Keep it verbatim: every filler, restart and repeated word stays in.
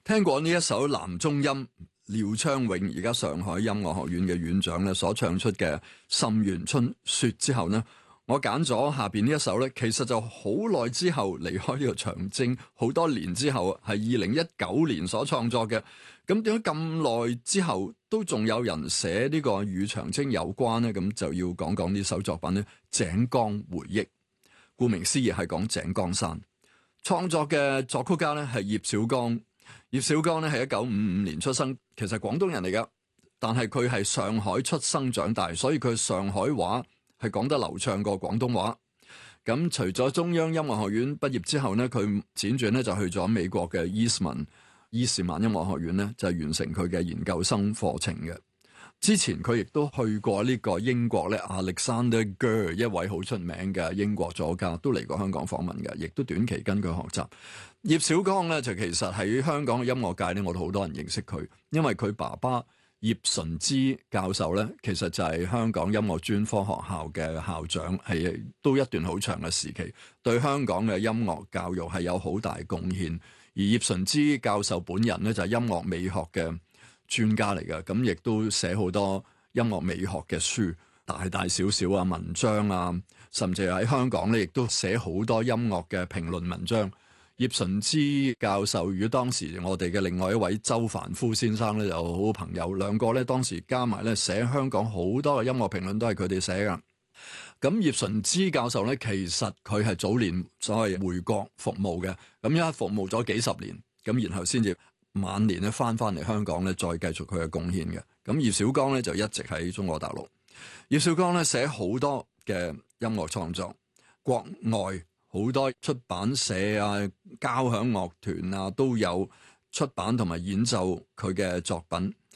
聽過呢一首男中音廖昌永，而家上海音樂學院嘅院長咧所唱出嘅《沁園春雪》之後呢，我揀咗下邊呢一首咧，其實就好耐之後離開呢個長征，好多年之後係二零一九年所創作嘅。咁點解咁耐之後都仲有人寫呢個與長征有關呢？咁就要講講呢首作品咧，《井岡回憶》。顧名思義係講井岡山。創作嘅作曲家咧係葉小剛。葉小剛咧係一九五五年出生，其實廣東人嚟噶，但係佢係上海出生長大，所以佢上海話係講得流暢過廣東話。咁除咗中央音樂學院畢業之後呢，佢輾轉咧就去咗美國嘅伊斯曼伊士曼音樂學院咧，就完成佢嘅研究生課程嘅。之前佢亦都去過呢個英國咧，Alexander Ger 一位好出名嘅英國作家，都嚟過香港訪問嘅，亦都短期跟佢學習。葉小剛咧就其實喺香港嘅音樂界咧，我哋好多人認識佢，因為佢爸爸葉純之教授咧，其實就係香港音樂專科學校嘅校長，係都一段好長嘅時期，對香港嘅音樂教育係有好大貢獻。而葉純之教授本人咧就係音樂美學嘅專家嚟嘅，咁亦都寫好多音樂美學嘅書，大大小小啊文章啊，甚至喺香港咧亦都寫好多音樂嘅評論文章。葉純之教授與當時我哋嘅另外一位周凡夫先生咧就好好朋友，兩個咧當時加埋咧寫香港好多嘅音樂評論都係佢哋寫噶。咁葉純之教授咧，其實佢係早年所謂回國服務嘅，咁一服務咗幾十年，咁然後先至晚年咧翻翻嚟香港咧，再繼續佢嘅貢獻嘅。咁葉小剛咧就一直喺中國大陸。葉小剛咧寫好多嘅音樂創作，國外好多出版社啊、交響樂團啊都有出版同埋演奏佢嘅作品。